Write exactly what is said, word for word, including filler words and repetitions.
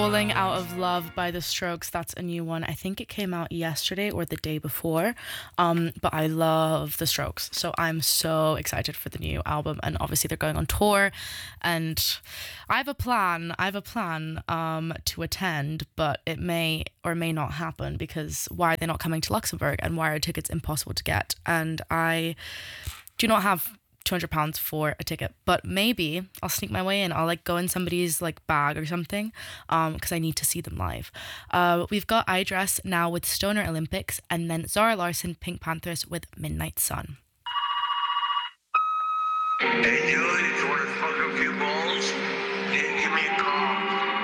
Falling Out of Love by The Strokes. That's a new one. I think it came out yesterday or the day before. Um, but I love The Strokes. So I'm so excited for the new album. And obviously they're going on tour. And I have a plan. I have a plan um, to attend, but it may or may not happen because why are they not coming to Luxembourg? And why are tickets impossible to get? And I do not have two hundred pounds for a ticket, but maybe I'll sneak my way in. I'll like go in somebody's like bag or something um because I need to see them live. Uh we've got I Dress now with Stoner Olympics, and then Zara Larsson, Pink Panthers with Midnight Sun. Hey dude, if you want to fuck a few balls, then give me a call.